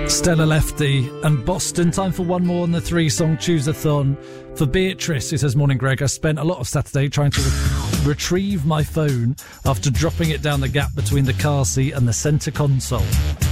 Stella Lefty and Boston. Time for one more on the 3-song Choose-a-thon. For Beatrice, who says, morning Greg, I spent a lot of Saturday trying to retrieve my phone after dropping it down the gap between the car seat and the centre console.